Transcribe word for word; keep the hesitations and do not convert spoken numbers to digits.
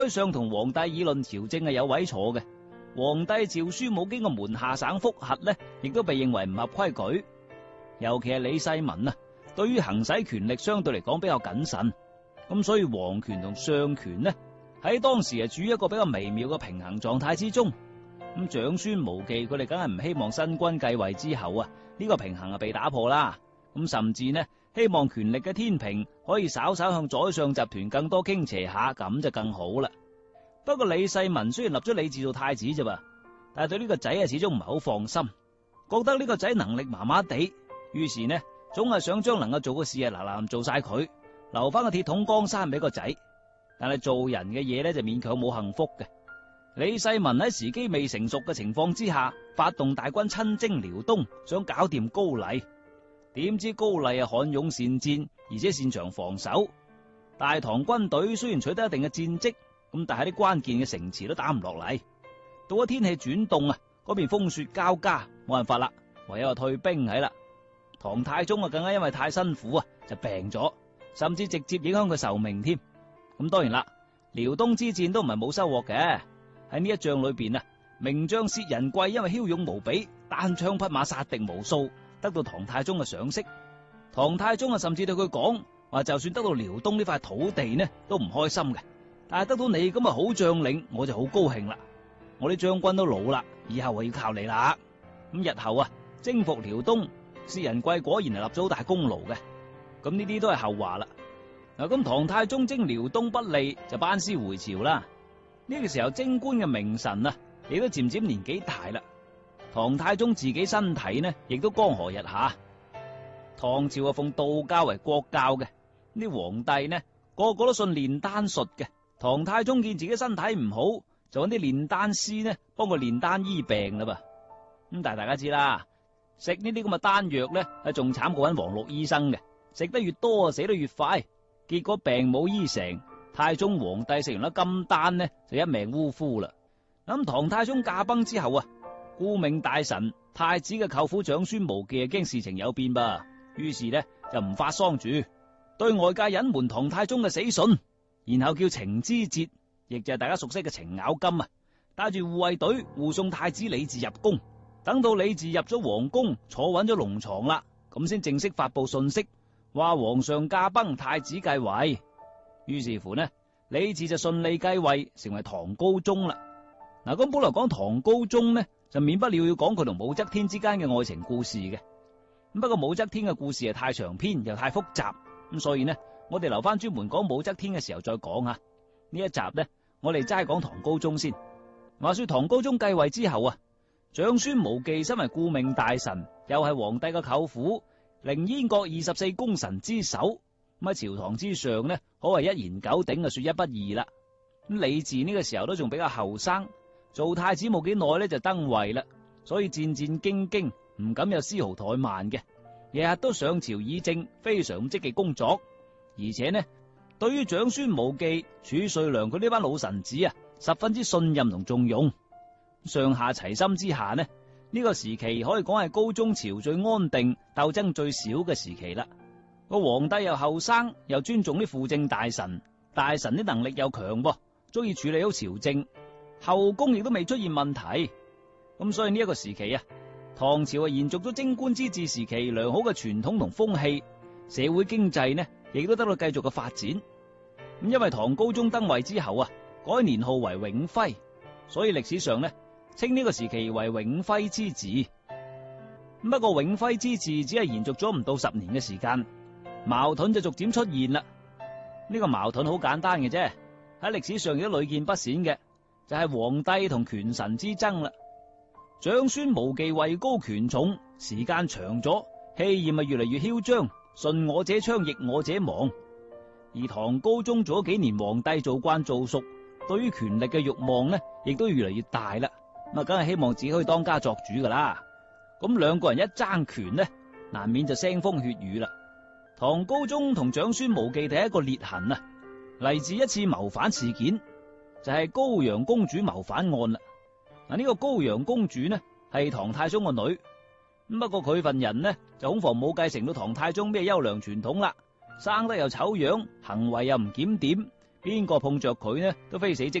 宰相同皇帝議論朝政係有位坐嘅，皇帝詔書冇經過門下省複核呢，亦都被認為唔合規矩。尤其係李世民啊，對於行使權力相對嚟講比較謹慎，咁所以皇權同相權呢喺當時係處於一個比較微妙嘅平衡狀態之中。咁長孫無忌佢哋梗係唔希望新君繼位之後啊，呢個平衡啊被打破啦。咁甚至呢，希望權力嘅天平可以稍稍向宰相集團更多傾斜下，咁就更好啦。不過李世民雖然立咗李治做太子啫噃，但係對呢個仔啊始終唔係好放心，覺得呢個仔能力麻麻地，於是呢總係想將能夠做嘅事啊嗱嗱做晒佢，留翻個鐵桶江山俾個仔。但係做人嘅嘢呢就勉強冇幸福嘅。李世民喺時機未成熟嘅情況之下，發動大軍親征遼東，想搞掂高麗。點知高麗啊悍勇善戰，而且擅長防守。大唐軍隊雖然取得一定嘅戰績，咁但係啲關鍵嘅城池都打唔落嚟。到咗天氣轉凍啊，嗰邊風雪交加，冇辦法啦，唯有退兵喺啦。唐太宗啊更加因為太辛苦啊就病咗，甚至直接影響佢壽命添。咁當然啦，遼東之戰都唔係冇收穫嘅。喺呢一仗裏邊啊，名將薛仁貴因為驍勇無比，單槍匹馬殺敵無數，得到唐太宗嘅賞識。唐太宗啊甚至對佢講話，就算得到遼東呢塊土地呢都唔開心嘅，但係得到你咁嘅好將領，我就好高興啦。我啲將軍都老啦，以後我要靠你啦。咁日後啊征服遼東，薛仁貴果然係立咗好大功勞嘅。咁呢啲都係後話啦。嗱，咁唐太宗征遼東不利，就班師回朝啦。呢個時候征官嘅名臣啊，亦都漸漸年紀大啦。唐太宗自己身體呢，亦都江河日下。唐朝啊奉道教為國教嘅，啲皇帝呢個個都信煉丹術嘅。唐太宗見自己身體唔好，就揾啲煉丹師呢幫佢煉丹醫病啦噃。咁但係大家知啦，食呢啲咁嘅丹藥呢，係仲慘過揾黃綠醫生嘅，食得越多啊死得越快。結果病冇醫成，太宗皇帝食完粒金丹呢，就一命嗚呼啦。咁唐太宗駕崩之後啊，顧命大臣太子嘅舅父長孫無忌啊，驚事情有變噃，於是呢就唔發喪住，對外界隱瞞唐太宗嘅死訊，然後叫程知節，亦就係大家熟悉嘅程咬金啊，帶住護衛隊護送太子李治入宮。等到李治入咗皇宮，坐穩咗龍床啦，咁先正式發佈信息，話皇上駕崩，太子繼位。於是乎呢，李治就順利繼位，成為唐高宗啦。嗱，咁本來講唐高宗呢，就免不了要講佢同武則天之間嘅愛情故事嘅。不過武則天嘅故事係太長篇又太複雜，咁所以呢，我哋留翻專門講武則天嘅時候再講啊。呢一集呢，我哋齋講唐高宗先。話說唐高宗繼位之後啊，長孫無忌身為顧命大臣，又係皇帝嘅舅父，凌煙閣二十四功臣之首，咁喺朝堂之上呢，可謂一言九鼎啊，說一不二啦。咁李治呢個時候都仲比較後生，做太子冇幾耐呢就登位啦，所以戰戰兢兢，唔敢有絲毫怠慢嘅，日日都上朝議政，非常積極工作。而且呢，對於長孫無忌、褚遂良佢呢班老臣子啊，十分之信任同重用。上下齊心之下呢，呢個時期可以講係高宗朝最安定、鬥爭最少嘅時期啦。個皇帝又後生，又尊重啲輔政大臣，大臣啲能力又強噃，中意處理好朝政，後宮亦都未出現問題。咁所以呢一個時期啊，唐朝啊延續咗貞觀之治時期良好嘅傳統同風氣，社會經濟呢亦都得到繼續嘅發展。咁因為唐高宗登位之後啊，改年號為永徽，所以歷史上呢稱呢個時期為永徽之治。不過永徽之治只係延續咗唔到十年嘅時間，矛盾就逐漸出現啦。呢個矛盾好簡單嘅啫，喺歷史上亦都屢見不鮮嘅，就係皇帝同權臣之爭啦。長孫無忌位高權重，時間長咗，氣焰咪越嚟越囂張，順我者昌，逆我者亡。而唐高宗做咗幾年皇帝，做慣做熟，對於權力嘅慾望呢，亦都越嚟越大啦。咁啊，梗係希望自己可以當家作主噶啦。咁兩個人一爭權呢，難免就腥風血雨啦。唐高宗同長孫無忌第一個裂痕啊，嚟自一次謀反事件，就係高陽公主謀反案啦。嗱，呢個高陽公主呢係唐太宗個女，咁不過佢份人呢就恐防冇繼承到唐太宗咩優良傳統啦，生得又醜樣，行為又唔檢點， 邊個碰着佢呢都非死即